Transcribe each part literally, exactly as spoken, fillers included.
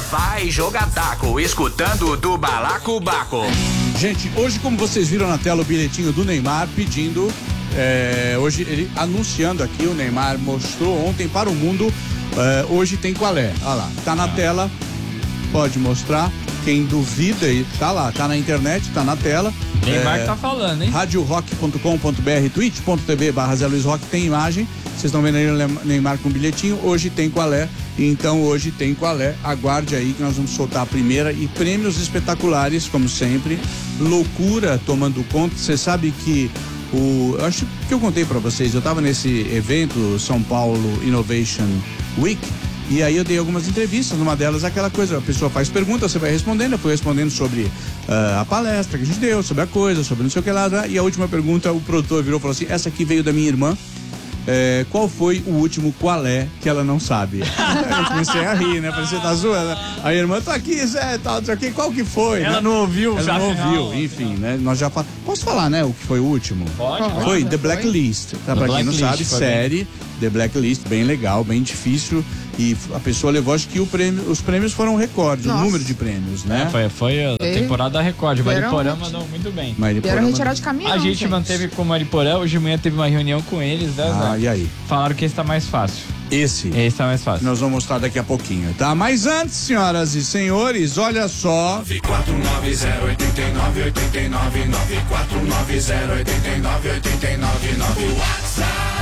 vai jogar taco, escutando do Balacobaco. Gente, hoje, como vocês viram na tela, o bilhetinho do Neymar pedindo, é, hoje ele anunciando aqui, o Neymar mostrou ontem para o mundo, é, hoje tem qual é? Olha lá, tá na ah. tela, pode mostrar, quem duvida, tá lá, tá na internet, tá na tela. Neymar é, tá falando, hein? rádio rock ponto com ponto br, twitch ponto tv barra Zé Luiz Rock, tem imagem, vocês estão vendo aí o Neymar com bilhetinho, hoje tem qual é, então hoje tem qual é, aguarde aí que nós vamos soltar a primeira e prêmios espetaculares, como sempre, loucura tomando conta, você sabe que o, acho que eu contei pra vocês, eu tava nesse evento São Paulo Innovation Week, e aí eu dei algumas entrevistas, numa delas aquela coisa, a pessoa faz pergunta, você vai respondendo, eu fui respondendo sobre uh, a palestra que a gente deu, sobre a coisa, sobre não sei o que lá, e a última pergunta o produtor virou e falou assim, essa aqui veio da minha irmã, é, qual foi o último qual é que ela não sabe? Eu comecei a rir, né, parecia tá zoando, a irmã, tô aqui, Zé, tal, tá, aqui, qual que foi? Ela né? não ouviu, ela não ouviu, enfim, né, nós já falamos, posso falar, né, o que foi o último? Pode, pode. Foi The Blacklist, tá, pra quem não sabe, série, The Blacklist, bem legal, bem difícil. E a pessoa levou, acho que o prêmio, os prêmios foram um recorde, Nossa. o número de prêmios, né? É, foi, foi a e? temporada recorde. Mariporã mandou muito bem. Vieram retirar de caminhão, A gente, gente manteve com o Mariporã, hoje de manhã teve uma reunião com eles, né? Ah, né? e aí? Falaram que esse tá mais fácil. Esse? Esse tá mais fácil. Nós vamos mostrar daqui a pouquinho, tá? Mas antes, senhoras e senhores, olha só. nove quatro nove zero oito nove oito nove nove quatro nove zero oito nove oito nove nove WhatsApp.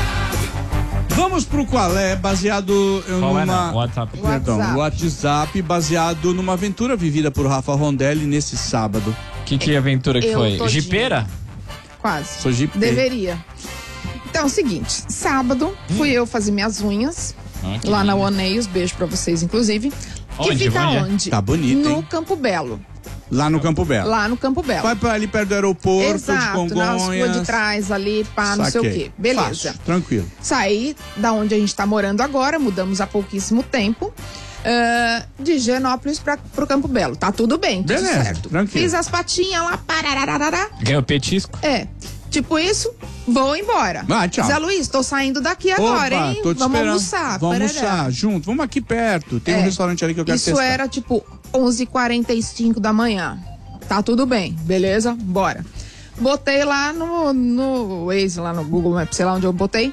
Vamos pro qual é, baseado Qual numa... É WhatsApp. Perdão, WhatsApp. WhatsApp, baseado numa aventura vivida por Rafa Rondelli nesse sábado. Que que aventura que Eu foi? todinho. Jipeira? Quase. Sou jipe. Deveria. Então, é o seguinte, sábado fui eu fazer minhas unhas Ah, lá lindo. na Oneios, beijo pra vocês, inclusive. Onde? Que fica Onde é? onde? Tá bonito, No hein? Campo Belo. Lá no Campo Belo. Lá no Campo Belo. Vai pra ali perto do aeroporto Exato, de Congonhas. nas ruas de trás ali, pá, não sei o Saquei. quê. Beleza. Fácil, tranquilo. Saí da onde a gente tá morando agora, mudamos há pouquíssimo tempo. Uh, de Higienópolis para pro Campo Belo. Tá tudo bem, tudo Beleza, certo. tranquilo. Fiz as patinhas lá, pararararará. Ganhou petisco? É, tipo isso, vou embora. Ah, tchau. Zé Luiz, tô saindo daqui agora, Opa, hein? tô te Vamos esperando. almoçar. Vamos parará. almoçar junto, vamos aqui perto. Tem um É, restaurante ali que eu quero Isso testar. era tipo onze e quarenta e cinco da manhã. Tá tudo bem, beleza? Bora. Botei lá no, no Waze, lá no Google Maps, sei lá onde eu botei.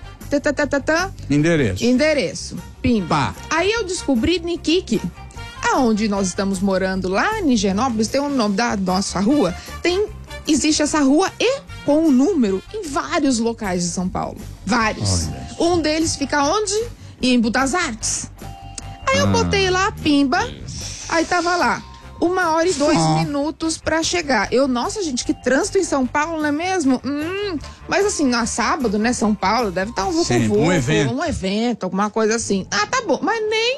Tã, Endereço. Endereço. Pimba. Pá. Aí eu descobri Niquique. Aonde nós estamos morando, lá em Higienópolis, tem o nome da nossa rua. Tem, existe essa rua e com um número em vários locais de São Paulo. Vários. Olha. Um deles fica onde? Em Embu das Artes. Aí eu botei lá, pimba. Aí tava lá. Uma hora e dois Ah. minutos pra chegar. Eu, nossa, gente, que trânsito em São Paulo, não é mesmo? Hum, mas assim, na sábado, né, São Paulo, deve estar um Sempre, vucu-vucu, um evento. um evento, alguma coisa assim. Ah, tá bom, mas nem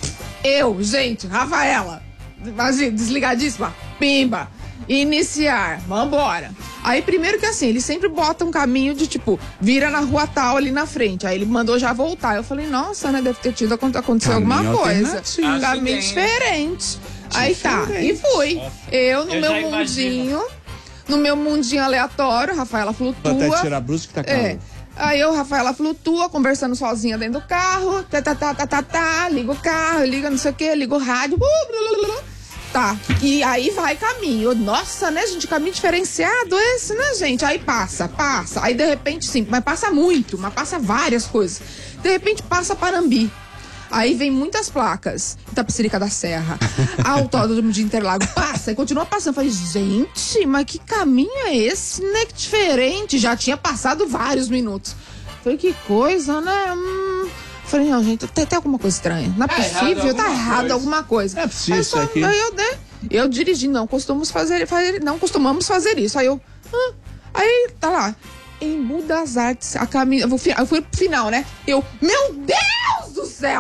eu, gente, Rafaela, imagina, desligadíssima, pimba, iniciar, vambora. Aí, primeiro que assim, ele sempre bota um caminho de tipo, vira na rua tal ali na frente. Aí ele mandou já voltar. Eu falei, nossa, né, deve ter tido, aconteceu Caminho alguma coisa. alternativo. Um caminho diferente. Aí tá, e fui. Eu no Eu meu já mundinho, no meu mundinho aleatório, Rafaela Vou flutua. até tirar a blusa que tá calor. É. Aí eu, Rafaela flutua, conversando sozinha dentro do carro, tá, tá, tá, tá, tá, tá, liga o carro, liga não sei o que, liga o rádio, blá, blá, blá, blá. Tá, e aí vai caminho. Nossa, né, gente, caminho diferenciado esse, né, gente? Aí passa, passa, aí de repente sim, mas passa muito, mas passa várias coisas. De repente passa Parambi. Aí vem muitas placas. Itapecerica da Serra, Autódromo de Interlagos, passa e continua passando. Eu falei, gente, mas que caminho é esse, né? Que diferente. Já tinha passado vários minutos. Falei, que coisa, né? Hum. Falei, não, gente, tem, tem alguma coisa estranha. Não é Tá possível, errado tá alguma errado coisa. alguma coisa. É possível Aí isso só- aqui. Aí eu, né? Eu dirigi, não costumamos fazer, fazer, não costumamos fazer isso. Aí eu, ah, aí tá lá. Embu das Artes, a caminho. Eu, vou, fi- eu fui pro final, né? Eu, meu Deus do céu!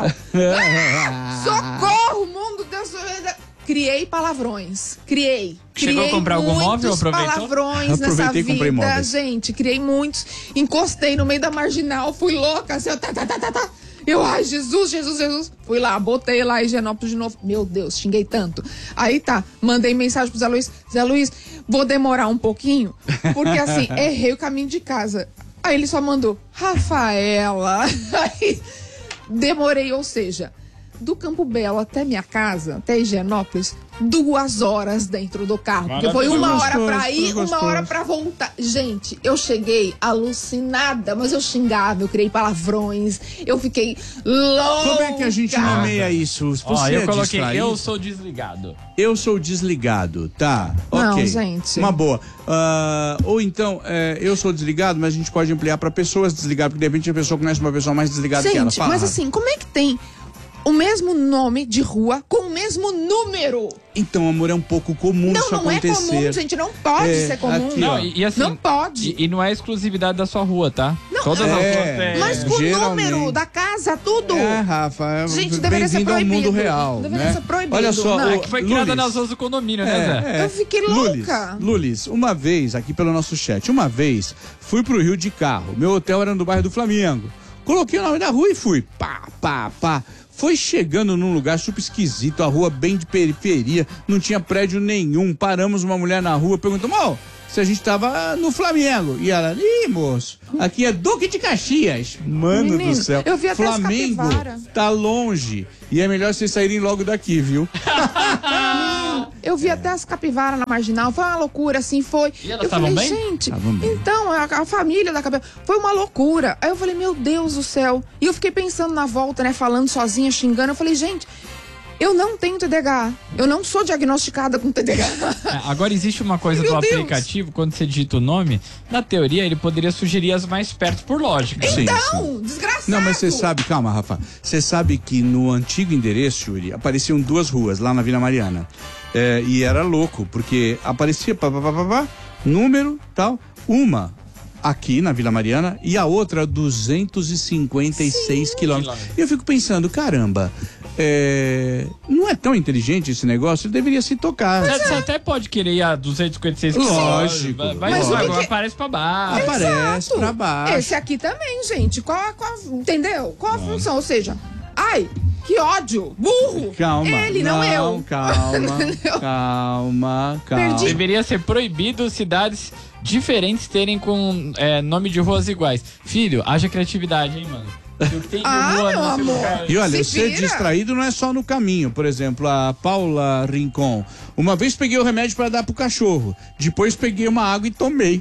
Ah, socorro, mundo Deus! Criei palavrões. Criei. Chegou criei a comprar algum móvel? muitos Aproveitou? palavrões nessa Aproveitei e comprei vida, móveis. gente. Criei muitos. Encostei no meio da marginal, fui louca, assim, eu, tá, tá, tá, tá, tá. Eu, ai, Jesus, Jesus, Jesus. Fui lá, botei lá Higienópolis de novo. Meu Deus, xinguei tanto. Aí tá, mandei mensagem pro Zé Luiz. Zé Luiz, vou demorar um pouquinho, porque assim, errei o caminho de casa. Aí ele só mandou, Rafaela. Aí demorei, ou seja, do Campo Belo até minha casa, até Higienópolis, duas horas dentro do carro. Porque foi uma hora pra ir, uma hora pra voltar. Gente, eu cheguei alucinada, mas eu xingava, eu criei palavrões, eu fiquei louca. Como é que a gente nomeia isso? Você Ó, eu é coloquei, distraído? eu sou desligado. Eu sou desligado, tá? Não, Ok. gente. Uma boa. Ah, ou então, é, eu sou desligado, mas a gente pode ampliar pra pessoas desligadas, porque de repente a pessoa conhece uma pessoa mais desligada que ela. Gente, Fala, mas Rafa. assim, como é que tem o mesmo nome de rua com o mesmo número? Então, amor, é um pouco comum Não, isso não é acontecer. comum, gente. Não pode É, ser comum. aqui, Não, ó. e, e assim, Não pode. E, e não é exclusividade da sua rua, tá? Todas as é. ruas têm. Mas com o geralmente. número da casa, tudo. É, Rafa, é Gente, deveria ser bem-vindo ao proibido. mundo real, Deveria né? ser proibido. Olha só, Não, o- É que foi criada Lulis. nas ruas do condomínio, né, Zé? É, é. Eu fiquei Lulis, louca. Lulis, uma vez, aqui pelo nosso chat, uma vez, fui pro Rio de carro. Meu hotel era no bairro do Flamengo. Coloquei o nome da rua e fui. Pá, pá, pá. Foi chegando num lugar super esquisito, a rua bem de periferia, não tinha prédio nenhum. Paramos uma mulher na rua, perguntou, "Mô, se a gente tava no Flamengo." E ela, ih, moço, aqui é Duque de Caxias. Mano Menino, do céu. eu vi até as Flamengo capivara. tá longe. E é melhor vocês saírem logo daqui, viu? Eu vi até as capivaras na Marginal, foi uma loucura, assim, foi. E elas eu falei, estavam bem? gente, Tavam bem. então, a, a família da capivara, foi uma loucura. Aí eu falei, meu Deus do céu. E eu fiquei pensando na volta, né, falando sozinha, xingando. Eu falei, gente, eu não tenho T D A H. Eu não sou diagnosticada com T D A H. É, agora existe uma coisa Meu do Deus. aplicativo, quando você digita o nome, na teoria ele poderia sugerir as mais perto por lógica. Sim, sim. Então, desgraçado. Não, mas você sabe, calma, Rafa. Você sabe que no antigo endereço, Yuri, apareciam duas ruas lá na Vila Mariana. É, e era louco, porque aparecia pá, pá, pá, pá, pá, número, tal, uma aqui na Vila Mariana e a outra duzentos e cinquenta e seis quilômetros. E eu fico pensando, caramba, é, não é tão inteligente esse negócio, ele deveria se tocar. Você, você até pode querer ir a duzentos e cinquenta e seis Lógico, quilômetros, vai, Mas vai, o que que- aparece pra baixo. Aparece Exato. pra baixo. Esse aqui também, gente. Qual, a- qual, a- entendeu? Qual a função? Ou seja, ai, que ódio, burro. Calma. Ele, não, eu. Calma, Entendeu? calma, calma. Perdi. Deveria ser proibido cidades diferentes terem com é, nome de ruas iguais. Filho, haja criatividade, hein, mano? Eu tenho Ah, rua meu nesse amor. lugar. E olha, Se ser vira. distraído não é só no caminho. Por exemplo, a Paula Rincon. Uma vez peguei o remédio para dar pro cachorro. Depois peguei uma água e tomei.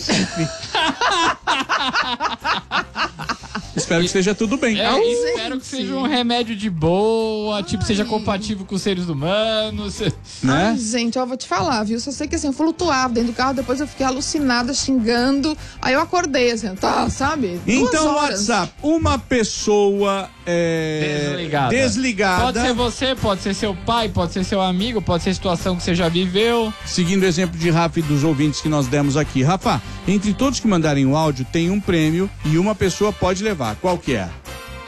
Espero que esteja tudo bem. É, Au. espero que seja um remédio de boa, tipo, seja compatível com os seres humanos. Né? Ai, gente, eu vou te falar, viu? Só sei que assim, eu flutuava dentro do carro, depois eu fiquei alucinada, xingando. Aí eu acordei, assim, tá, sabe? Duas Então, horas. WhatsApp, uma pessoa é, Desligada. desligada, Pode ser você, pode ser seu pai, pode ser seu amigo, pode ser situação que você já viveu. seguindo o exemplo de Rafa e dos ouvintes que nós demos aqui. Rafa, entre todos que mandarem o áudio, tem um prêmio e uma pessoa pode levar. Qual que é?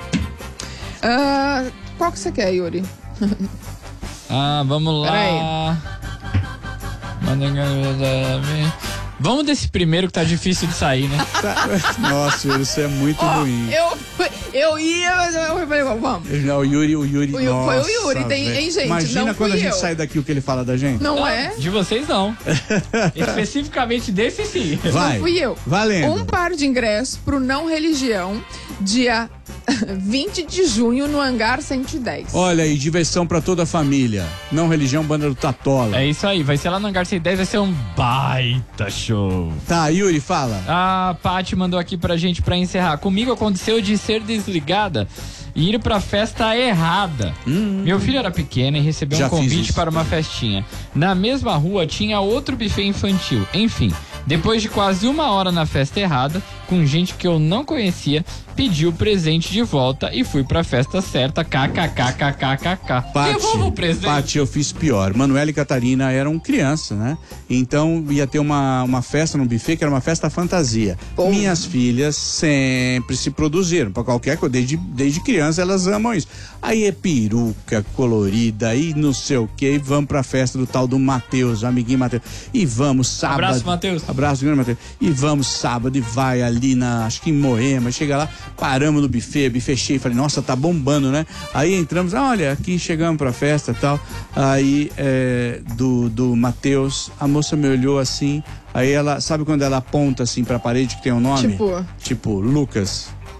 Ah, qual que você quer, Yuri? Ah, vamos lá. Manda- Vamos desse primeiro que tá difícil de sair, né? Nossa, isso é muito Ó, ruim. eu, eu ia, mas eu falei, vamos. Não, o Yuri, o Yuri, O Yu- foi o nossa, Yuri, tem- velho. hein, gente? Imagina Não quando a fui gente eu. sai daqui o que ele fala da gente. Não é? De vocês não. Especificamente desse sim. Vai. Fui eu. Valendo. Um par de ingressos pro Não Religião, dia vinte de junho, no Hangar cento e dez. Olha aí, diversão pra toda a família. Não religião, banda do Tatola. É isso aí, vai ser lá no Hangar cento e dez, vai ser um baita show. Tá, Yuri, fala. A Paty mandou aqui pra gente pra encerrar. Comigo aconteceu de ser desligada e ir pra festa errada. Hum. Meu filho era pequeno e recebeu Já um fiz convite isso. para uma festinha. Na mesma rua tinha outro buffet infantil. Enfim, depois de quase uma hora na festa errada, com gente que eu não conhecia, pedi o presente de volta e fui pra festa certa. KKKKKKK. Devolva o presente. Paty, eu fiz pior. Manuela e Catarina eram crianças, né? Então ia ter uma, uma festa no buffet que era uma festa fantasia. Bom. Minhas filhas sempre se produziram pra qualquer coisa. Desde, desde criança elas amam isso. Aí é peruca colorida e não sei o que. E vamos pra festa do tal do Matheus, amiguinho Matheus. E vamos sábado. Abraço, Matheus. Abraço, grande Matheus. E vamos sábado e vai ali na, acho que em Moema. Chega lá, paramos no buffet, buffet cheio. Falei, nossa, tá bombando, né? Aí entramos, ah, olha, aqui chegamos pra festa e tal. Aí, é, do, do Matheus, a moça me olhou assim. Aí ela, sabe quando ela aponta assim pra parede que tem um nome? Tipo? Tipo, Lucas.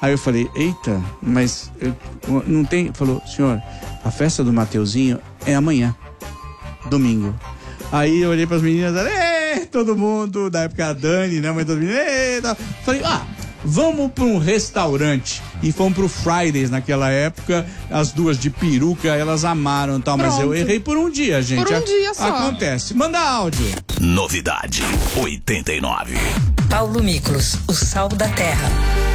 Aí eu falei, eita, mas eu, não tem... Falou, senhor, a festa do Mateuzinho é amanhã, domingo. Aí eu olhei pras meninas, ei, todo mundo, da época a Dani, né, mãe das meninas, ei, tá. Falei, ah, vamos pra um restaurante. E fomos pro Fridays naquela época, as duas de peruca, elas amaram e tal, mas eu errei por um dia, gente. Por um dia só. Acontece. Manda áudio. Novidade oitenta e nove. Paulo Miklos, o sal da terra.